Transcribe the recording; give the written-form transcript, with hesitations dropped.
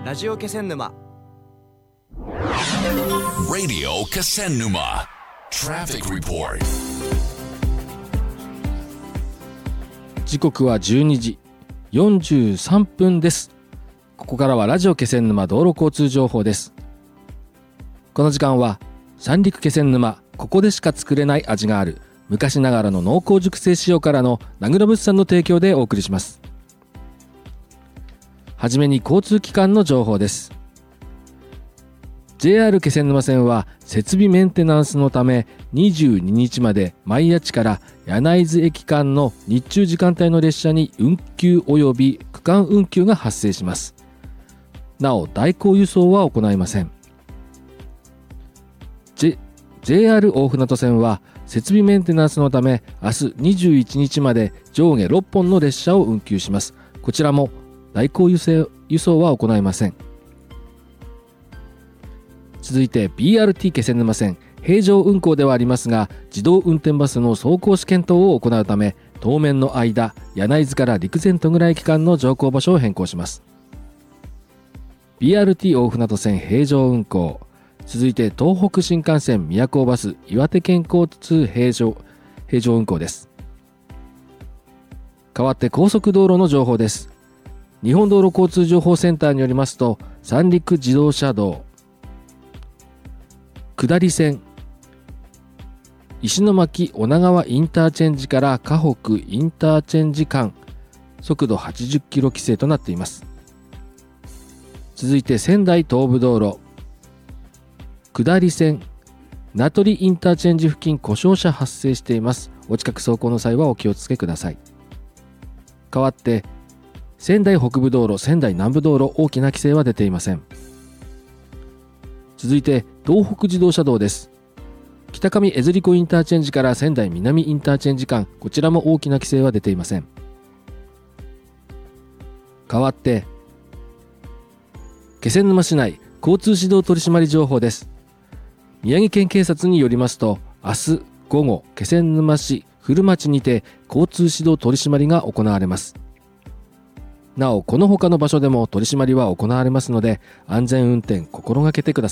ラジオ気仙沼 Radio Kisennuma Traffic Report。 時刻は12時43分です。ここからはラジオ気仙沼道路交通情報です。この時間は三陸気仙沼、ここでしか作れない味がある昔ながらの濃厚熟成塩辛の名倉物産の提供でお送りします。はじめに交通機関の情報です。 JR 気仙沼線は設備メンテナンスのため22日まで前谷地から柳津駅間の日中時間帯の列車に運休及び区間運休が発生します。なお代行輸送は行いません。JR 大船渡線は設備メンテナンスのため明日21日まで上下6本の列車を運休します。こちらも代行輸送は行いません。続いて BRT 気仙沼線、平常運行ではありますが自動運転バスの走行試験等を行うため当面の間柳津から陸前戸倉駅間の乗降場所を変更します。 BRT 大船渡線平常運行。続いて東北新幹線宮古バス岩手県交通平常運行です。代わって高速道路の情報です。日本道路交通情報センターによりますと、三陸自動車道下り線石巻女川インターチェンジから河北インターチェンジ間速度80キロ規制となっています。続いて仙台東部道路下り線名取インターチェンジ付近故障車発生しています。お近く走行の際はお気をつけください。代わって仙台北部道路仙台南部道路大きな規制は出ていません。続いて東北自動車道です。北上江釣子インターチェンジから仙台南インターチェンジ間、こちらも大きな規制は出ていません。代わって気仙沼市内交通指導取締情報です。宮城県警察によりますと、明日午後気仙沼市古町にて交通指導取締が行われます。なおこの他の場所でも取締りは行われますので安全運転心がけてください。